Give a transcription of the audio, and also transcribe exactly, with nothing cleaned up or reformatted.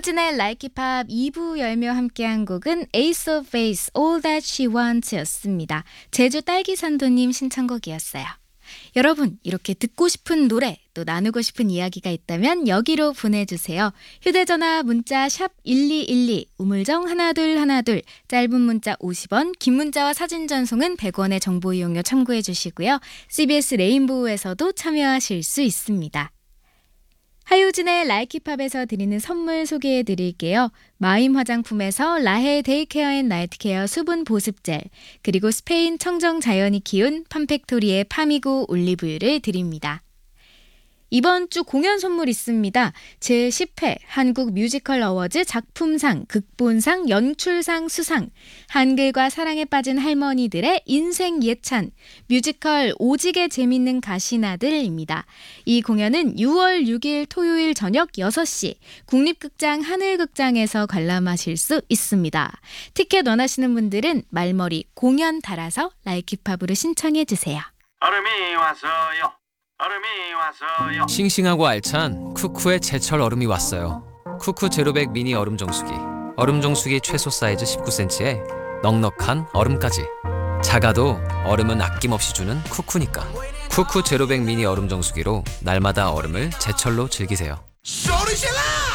하효진의 Like It Pop 이 부 열며 함께한 곡은 Ace of Base, All That She Wants 였습니다. 제주 딸기산도님 신청곡이었어요. 여러분, 이렇게 듣고 싶은 노래, 또 나누고 싶은 이야기가 있다면 여기로 보내주세요. 휴대전화 문자 샵 일이일이, 우물정 하나둘 하나둘, 짧은 문자 오십 원, 긴 문자와 사진 전송은 백 원의 정보 이용료 참고해 주시고요. 씨비에스 레인보우에서도 참여하실 수 있습니다. 하효진의 Like It Pop에서 드리는 선물 소개해 드릴게요. 마임 화장품에서 라헤 데이케어 앤 나이트 케어 수분 보습젤, 그리고 스페인 청정 자연이 키운 팜팩토리의 파미고 올리브유를 드립니다. 이번 주 공연 선물 있습니다. 제십 회 한국 뮤지컬 어워즈 작품상, 극본상, 연출상 수상, 한글과 사랑에 빠진 할머니들의 인생 예찬, 뮤지컬 오지게 재밌는 가시나들입니다. 이 공연은 유월 육일 토요일 저녁 여섯 시 국립극장 하늘극장에서 관람하실 수 있습니다. 티켓 원하시는 분들은 말머리 공연 달아서 Like It Pop으로 신청해 주세요. 얼음이 왔어요. 얼음이 왔어요. 싱싱하고 알찬 쿠쿠의 제철 얼음이 왔어요. 쿠쿠 제로백 미니 얼음 정수기. 얼음 정수기 최소 사이즈 십구 센티미터에 넉넉한 얼음까지. 작아도 얼음은 아낌없이 주는 쿠쿠니까. 쿠쿠 제로백 미니 얼음 정수기로 날마다 얼음을 제철로 즐기세요. 소리 질러!